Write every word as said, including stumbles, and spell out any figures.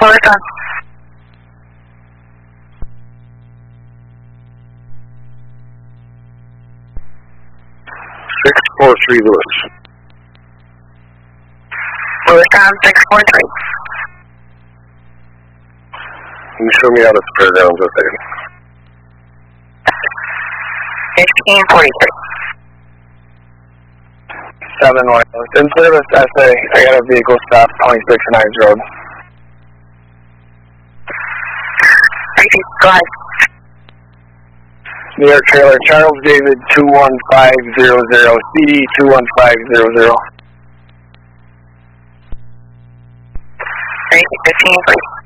Well done. six four three Lewis. Lewis down six four three. Can you show me how to spare down just a second? fifteen forty-three. seven one. In service, S A. I got a vehicle stop, twenty-six Nines Road. Thank you. Go ahead. New York trailer, Charles David two one five zero zero, C D two one five zero zero. Thank you. fifteen, please.